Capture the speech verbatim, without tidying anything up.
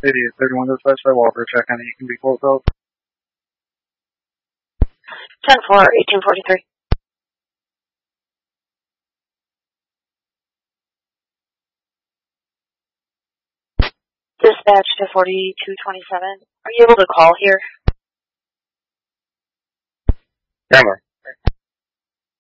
eighty-eight thirty-one dispatch by Walker, check on it. You can be close out. ten four, eighteen forty-three. Dispatch to forty-two twenty-seven. Are you able to call here? Camera.